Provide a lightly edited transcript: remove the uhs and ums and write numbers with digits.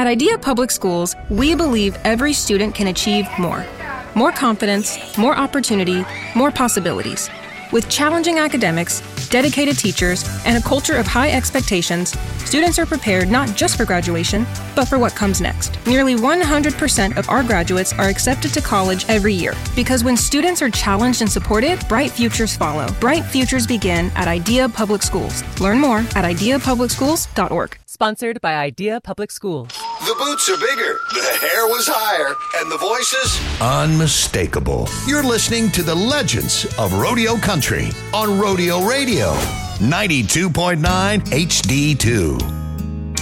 At Idea Public Schools, we believe every student can achieve more. More confidence, more opportunity, more possibilities. With challenging academics, dedicated teachers, and a culture of high expectations, students are prepared not just for graduation, but for what comes next. Nearly 100% of our graduates are accepted to college every year, because when students are challenged and supported, bright futures follow. Bright futures begin at Idea Public Schools. Learn more at ideapublicschools.org. Sponsored by Idea Public Schools. The boots are bigger, the hair was higher, and the voices unmistakable. You're listening to the legends of Rodeo Country on Rodeo Radio, 92.9 HD2.